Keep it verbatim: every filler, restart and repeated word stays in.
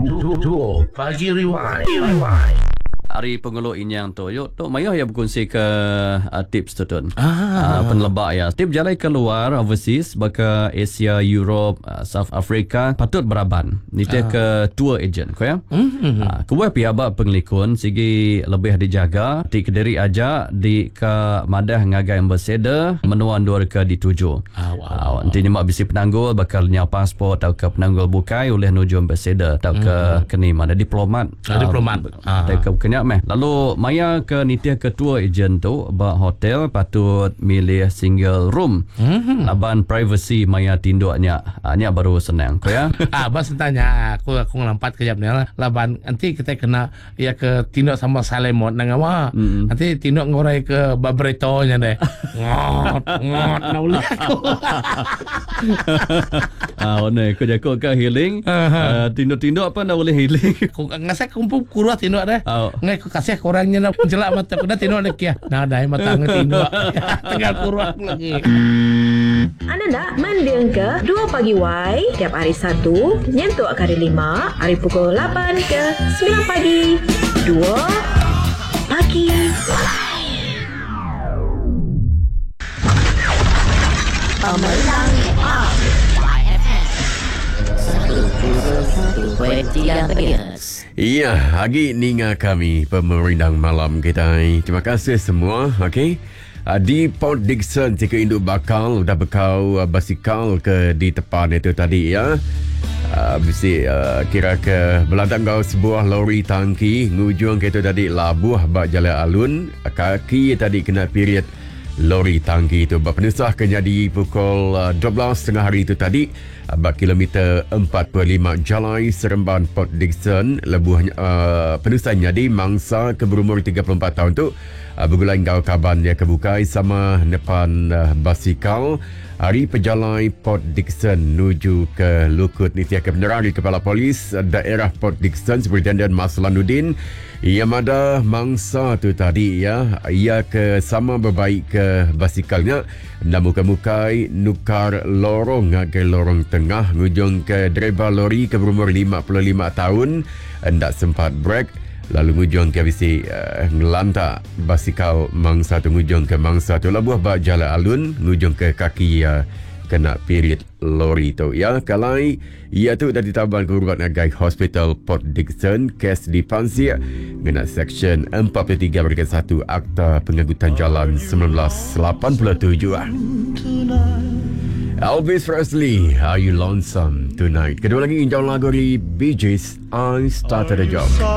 Duo Pagi Rewind. Hari pengeluh inyang tu yuk tu mayah ya berkongsi ke uh, tips tu tun Ah. uh, penlebak ya tip jalan keluar overseas baka Asia, Europe, uh, South Africa patut beraban ni dia Ah. ke tour agent ko ya Mm-hmm. uh, kuat pihak bak penglikun sigi lebih dijaga di kediri aja di ke madah ngagai ambassador menuan dua ke dituju Ah, wow. uh, nanti nyemak bisi penanggul bakal nyau pasport atau ke penanggul bukai oleh nuju ambassador atau ke mm-hmm. keni mana diplomat Ah, diplomat. uh, Ah. ke kenyak meh. Lalu maya ke nitiah ketua ejen tu ba hotel patut milih single room. Mm-hmm. Laban privacy maya tinduknya. Anya baru senang ko ya. Ah, bas tanya aku aku ngelampat kejap ni lah. Laban nanti kita kena ya ke tinduk sama Salemot nang apa. Mm-mm. Nanti tinduk ngorai ke Babretonya deh. Ngot ngot nak boleh aku. Ah, one ko jago ke healing. Aha. Uh, tinduk-tinduk apa nak boleh healing. Kau ngasih kumpul kurus tinduk deh. Oh. Ngai aku kasih korangnya nak jelak mata aku dah tinduk lagi ya. Nah dah mata ngetinduk. Tinggal kurus lagi. Anda nak mendiang ke dua Pagi Y tiap hari Sabtu nyentuk hari lima hari pukul lapan ke sembilan pagi. dua Pagi Pemerintah Y F M satu satu tiga Beginners. Ya, hari ni dengan kami pemerindang malam kita. Terima kasih semua. Okey. Uh, di Port Dickson jika induk bakal dah bekau uh, basikal ke di depan itu tadi ya. Uh, bisi uh, kira ke belantang kau sebuah lori tangki ngujung ke itu tadi labuh bak jalan alun kaki tadi kena period lori tangki itu bak penusah kena di pukul uh, dua belas tiga puluh hari itu tadi uh, bak kilometer empat puluh lima Jalai Seremban Port Dickson lebuh uh, penusahnya di mangsa ke berumur tiga puluh empat tahun tu uh, bergulai kau kaban dia kebukai sama depan uh, basikal hari pejalai Port Dickson menuju ke Lukut. Ni tiada kebenaran Kepala Polis Daerah Port Dickson Superintendent Maslanuddin ia ada mangsa tu tadi ya ia ke sama berbaik ke basikalnya dan muka-mukai nukar lorong ke lorong tengah ngujung ke driver lori ke berumur lima puluh lima tahun hendak sempat break lalu ngujung ke bisi uh, ngelantak basikal mangsa tu ngujung ke mangsa tu labuh bak jalan alun ngujung ke kaki uh, kena period lori tu ya kalai ia tu dah ditaban ke urubat agai hospital Port Dickson kes dipansir kena section empat puluh tiga berikan satu Akta Pengangkutan Jalan seribu sembilan ratus lapan puluh tujuh. Elvis Presley, Are You Lonesome Tonight? Kedua lagi injau lagu dari Bee Gees, I Started a Job.